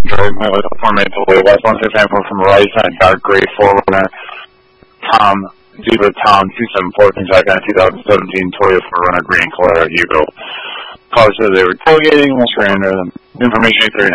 Drove my like a 4-minute delay. West 1694 from right side, dark gray 4Runner. Zebra Tom 274 Kentucky 2017 Toyota 4Runner green color Hugo. Caller said they were tailgating. We'll surrender them. Information 839.